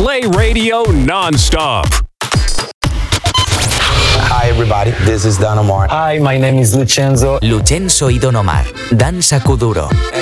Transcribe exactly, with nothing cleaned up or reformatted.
Play radio nonstop. Hi everybody, this is Don Omar. Hi, my name is Lucenzo. Lucenzo y Don Omar, Danza Kuduro.